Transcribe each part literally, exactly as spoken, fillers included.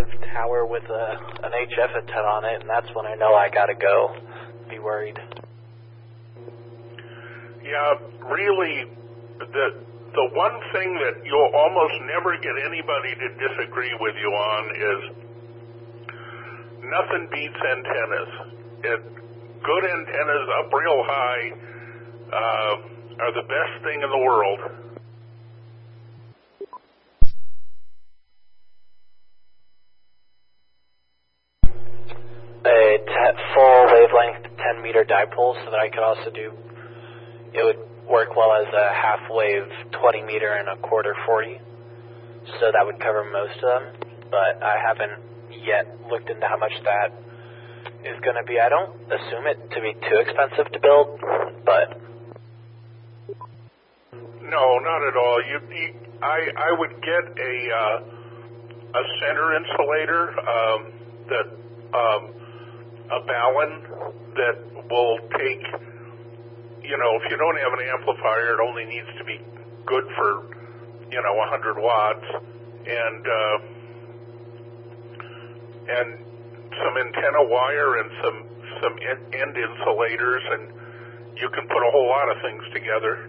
tower with a, an H F antenna on it, and that's when I know I gotta go. Be worried. Yeah, really, the the one thing that you'll almost never get anybody to disagree with you on is nothing beats antennas. It, good antennas up real high uh, are the best thing in the world. A t- full wavelength ten meter dipole, so that I could also do, it would work well as a half wave twenty meter and a quarter forty, so that would cover most of them, but I haven't yet looked into how much that is going to be. I don't assume it to be too expensive to build, but... No, not at all. You, you I, I would get a, uh, a center insulator um, that... Um, a Ballon that will take, you know, if you don't have an amplifier, it only needs to be good for, you know, one hundred watts, and uh, and some antenna wire and some some end insulators, and you can put a whole lot of things together.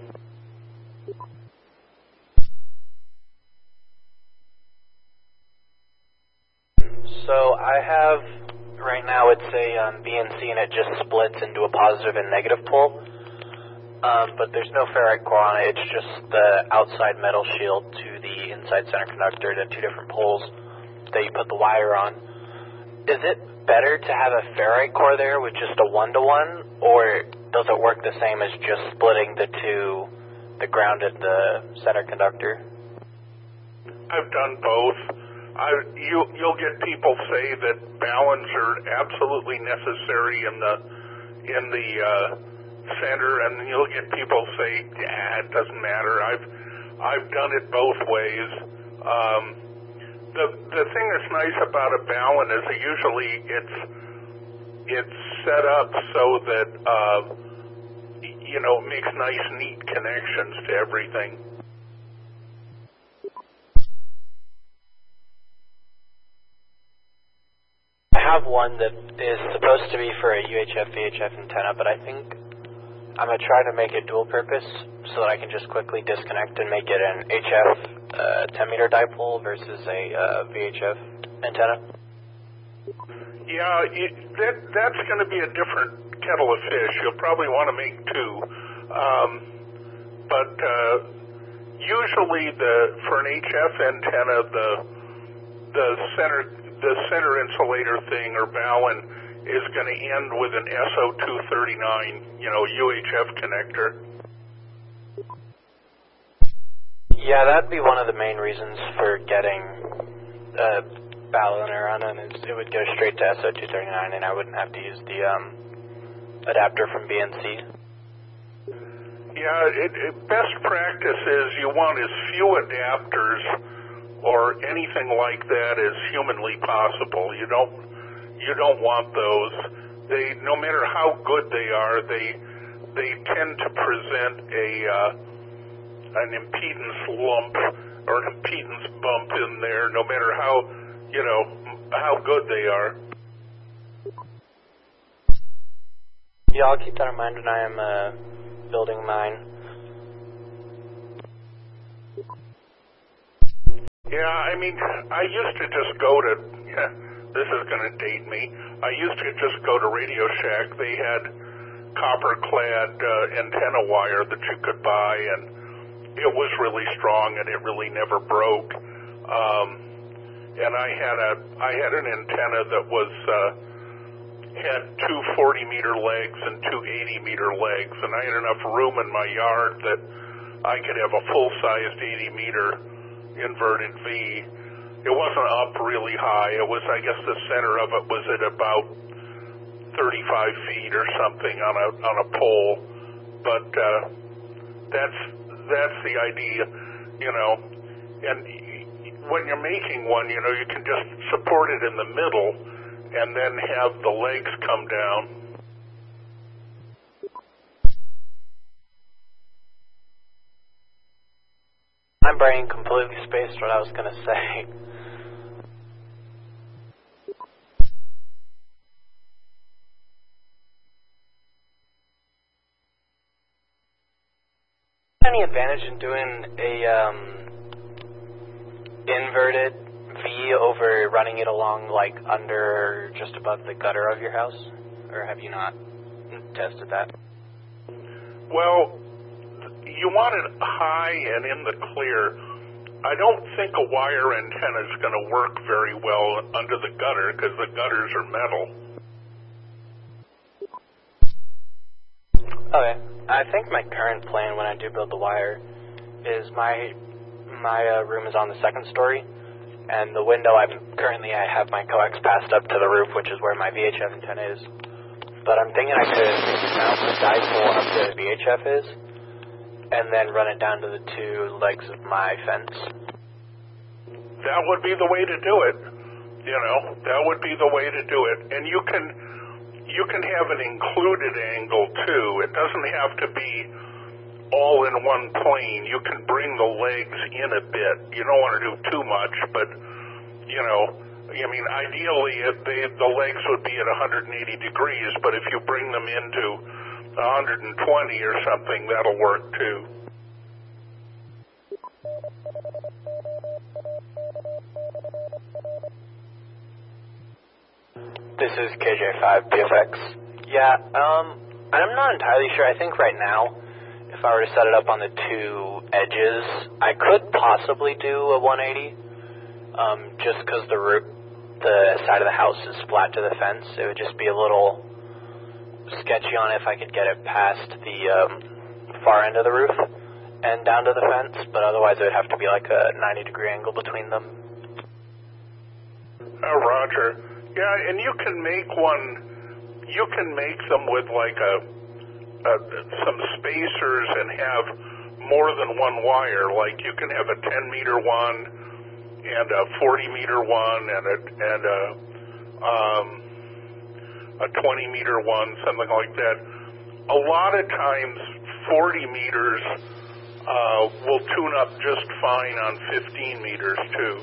So I have... Right now it's a um, B N C and it just splits into a positive and negative pole, um, but there's no ferrite core on it. It's just the outside metal shield to the inside center conductor, the two different poles that you put the wire on. Is it better to have a ferrite core there with just a one-to-one, or does it work the same as just splitting the two, the ground and the center conductor? I've done both. I, you, you'll get people say that Ballons are absolutely necessary in the in the uh, center, and you'll get people say, "Yeah, it doesn't matter." I've I've done it both ways. Um, the the thing that's nice about a Ballon is that usually it's it's set up so that uh, you know it makes nice, neat connections to everything. I have one that is supposed to be for a U H F V H F antenna, but I think I'm going to try to make it dual purpose so that I can just quickly disconnect and make it an H F uh, ten meter dipole versus a uh, V H F antenna. Yeah, it, that, that's going to be a different kettle of fish. You'll probably want to make two. Um, but uh, usually the for an H F antenna, the the center the center insulator thing or Ballon is going to end with an S O two thirty-nine, you know, U H F connector. Yeah, that'd be one of the main reasons for getting a Ballon on it, is it would go straight to S O two thirty-nine and I wouldn't have to use the um, adapter from B N C. Yeah, it, it, best practice is you want as few adapters or anything like that as humanly possible. You don't you don't want those. They, no matter how good they are, they they tend to present a uh, an impedance lump or an impedance bump in there. No matter how you know how good they are. Yeah, I'll keep that in mind when I am uh, building mine. Yeah, I mean, I used to just go to, yeah, this is going to date me, I used to just go to Radio Shack. They had copper-clad uh, antenna wire that you could buy, and it was really strong, and it really never broke. Um, and I had a, I had an antenna that was, uh, had two forty meter legs and two eighty meter legs, and I had enough room in my yard that I could have a full-sized eighty meter inverted V. It wasn't up really high. It was, I guess, the center of it was at about thirty-five feet or something on a on a pole. But uh, that's that's the idea, you know. And when you're making one, you know, you can just support it in the middle and then have the legs come down. My brain completely spaced what I was going to say. any advantage in doing a um, inverted V over running it along, like, under, just above the gutter of your house? Or have you not tested that? Well, you want it high and in the clear. I don't think a wire antenna is going to work very well under the gutter because the gutters are metal. Okay. I think my current plan when I do build the wire is my my uh, room is on the second story, and the window I'm currently I have my coax passed up to the roof, which is where my V H F antenna is. But I'm thinking I could mount the dipole up where the V H F is, and then run it down to the two legs of my fence. That would be the way to do it. You know, that would be the way to do it. And you can you can have an included angle too. It doesn't have to be all in one plane. You can bring the legs in a bit. You don't want to do too much, but you know, I mean, ideally if they, the legs would be at one hundred eighty degrees, but if you bring them into one hundred twenty or something, that'll work too. This is K J five B F X. Yeah, um, I'm not entirely sure. I think right now, if I were to set it up on the two edges, I could possibly do a one eighty, um, just because the roof, the side of the house is flat to the fence. It would just be a little sketchy on if I could get it past the um, far end of the roof and down to the fence, but otherwise it would have to be like a ninety degree angle between them. Oh, Roger. Yeah, and you can make one, you can make them with like a, a some spacers and have more than one wire. Like you can have a ten meter one and a forty meter one and a, and a, um, a twenty meter one, something like that. A lot of times forty meters uh, will tune up just fine on fifteen meters too.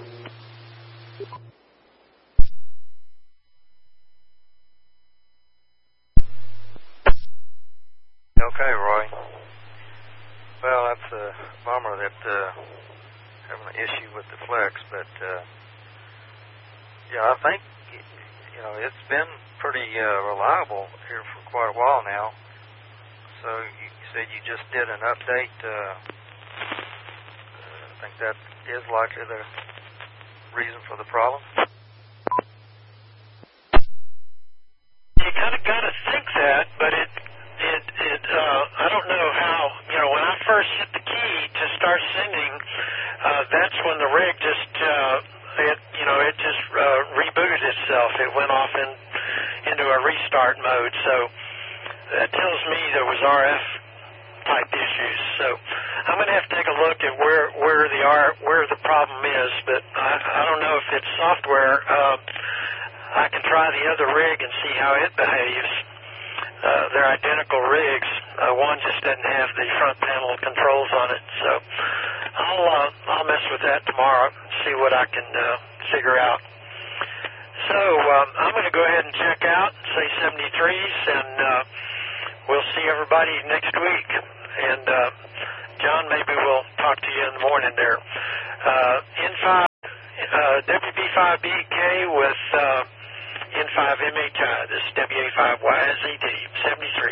Okay, Roy. Well, that's a bummer that uh, having an issue with the flex, but uh, yeah, I think you know it's been pretty uh, reliable here for quite a while now. So you said you just did an update. Uh, I think that is likely the reason for the problem. You kind of got to think that, but it. It, it, uh, I don't know how, you know, when I first hit the key to start sending, uh, that's when the rig just, uh, it, you know, it just, uh, rebooted itself. It went off in, into a restart mode, so that tells me there was R F type issues. So I'm going to have to take a look at where, where the R, where the problem is, but I, I don't know if it's software. Uh, I can try the other rig and see how it behaves. Uh, they're identical rigs. Uh, one just doesn't have the front panel controls on it. So I'll uh, I'll mess with that tomorrow and see what I can uh, figure out. So um, I'm going to go ahead and check out, say seventy-threes, and uh, we'll see everybody next week. And uh, John, maybe we'll talk to you in the morning there. Uh, N five, uh, W B five B K with... Uh, N five M H I, this is W A five Y Z D, seventy-three.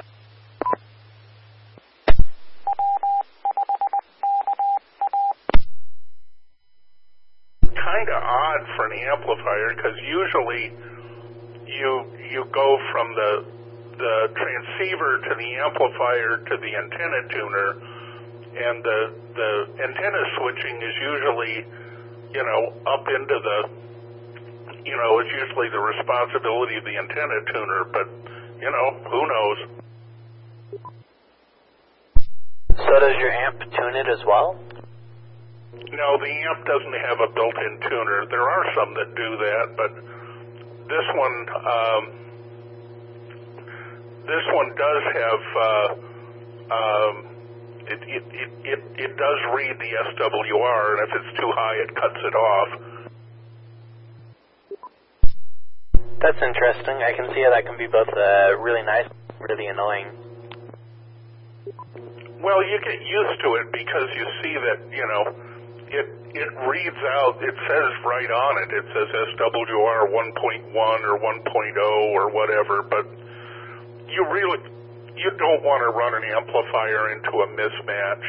Kind of odd for an amplifier because usually you you go from the the transceiver to the amplifier to the antenna tuner, and the the antenna switching is usually, you know, up into the You know, it's usually the responsibility of the antenna tuner, but, you know, who knows? So does your amp tune it as well? No, the amp doesn't have a built-in tuner. There are some that do that, but this one, um, this one does have, uh, um, it, it, it, it, it does read the S W R, and if it's too high, it cuts it off. That's interesting. I can see how that can be both uh, really nice and really annoying. well, you get used to it because you see that, you know, it it reads out, it says right on it, it says S W R one point one or one point oh or whatever, but you really, you don't want to run an amplifier into a mismatch.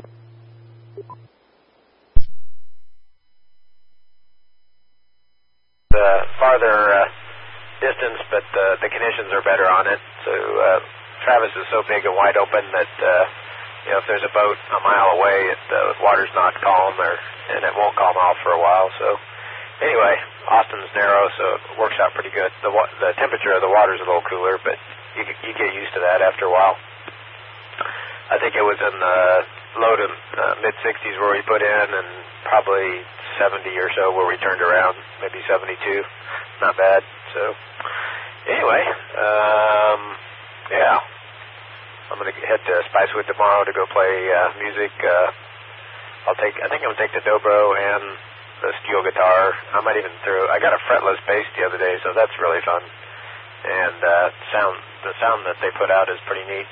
The farther uh, distance, but uh, the conditions are better on it, so uh, Travis is so big and wide open that, uh, you know, if there's a boat a mile away, it, uh, the water's not calm, or, and it won't calm off for a while. So, anyway, Austin's narrow, so it works out pretty good. The wa- the temperature of the water's a little cooler, but you you get used to that after a while. I think it was in the low to uh, mid sixties where we put in, and probably seventy or so where we turned around, maybe seventy-two. Not bad. So, anyway, um, yeah. I'm going to head to Spicewood tomorrow to go play uh, music. Uh, I'll take, I think I'm going to take the dobro and the steel guitar. I might even throw, I got a fretless bass the other day, so that's really fun. And uh, sound, the sound that they put out is pretty neat.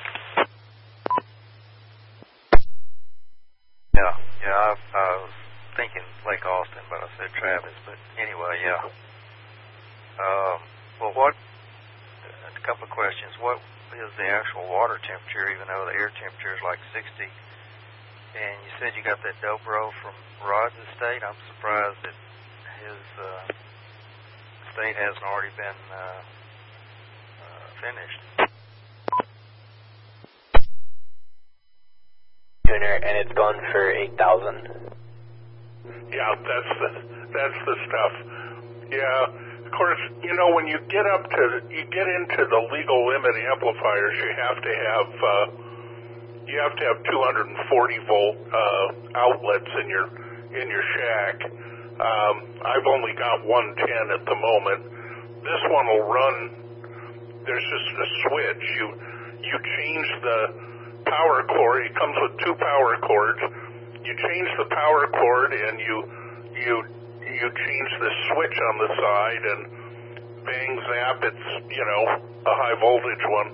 Yeah, yeah, I, I was thinking Lake Austin, but I said Travis. But anyway, yeah. Um, well, what, a couple of questions. What is the actual water temperature, even though the air temperature is like sixty? And you said you got that dobro from Rod's estate. I'm surprised that his uh, estate hasn't already been uh, uh, finished. And it's going for eight thousand. Yeah, that's the that's the stuff. Yeah. Of course, you know, when you get up to, you get into the legal limit amplifiers, you have to have, uh, you have to have two hundred forty volt uh, outlets in your in your shack. Um, I've only got one ten at the moment. This one will run. There's just a switch. You you change the power cord. It comes with two power cords. You change the power cord, and you you. you change the switch on the side, and bang, zap, it's, you know, a high voltage one.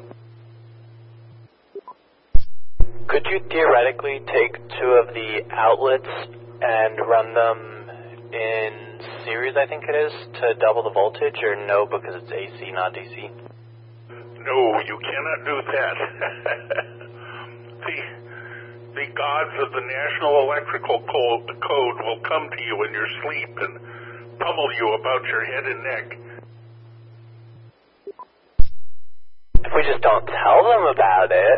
Could you theoretically take two of the outlets and run them in series, I think it is, to double the voltage, or no, because it's A C, not D C? No, you cannot do that. the The gods of the National Electrical Code will come to you in your sleep and pummel you about your head and neck. If we just don't tell them about it.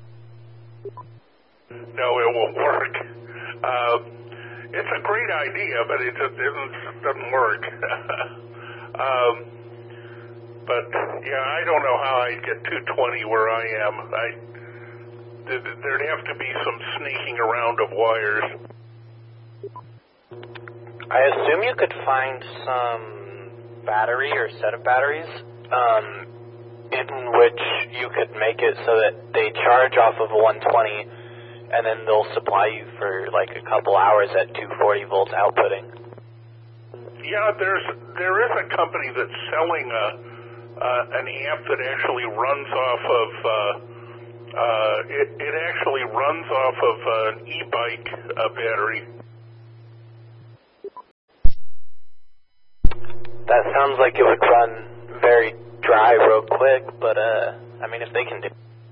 No, it won't work. Uh, it's a great idea, but it just doesn't, doesn't work. um, but, yeah, I don't know how I'd get two twenty where I am. I... There'd have to be some sneaking around of wires. I assume you could find some battery or set of batteries um, in which you could make it so that they charge off of a one twenty, and then they'll supply you for like a couple hours at two forty volts outputting. Yeah, there's there is a company that's selling a, uh, an amp that actually runs off of. Uh, Uh, it, it actually runs off of uh, an e-bike uh, battery. That sounds like it would run very dry real quick, but, uh, I mean, if they can do...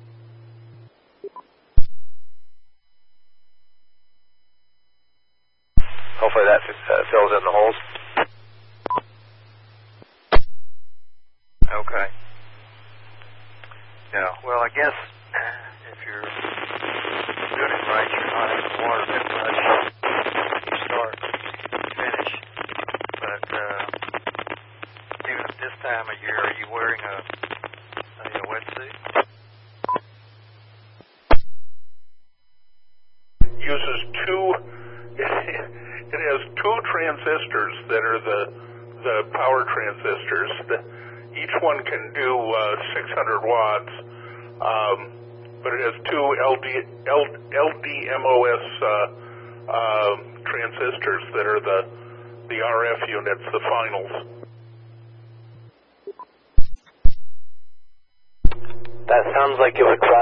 Hopefully that uh, fills in the holes. Okay. Yeah, well, I guess if you're doing it right, you're not in the water that much. You start, finish. But uh, even at this time of year, are you wearing a, a, a wetsuit? Uses two. It has two transistors that are the the power transistors. The, each one can do uh, six hundred watts. Um, but it has two L D, L, LDMOS uh, uh, transistors that are the the R F units, the finals. That sounds like it would run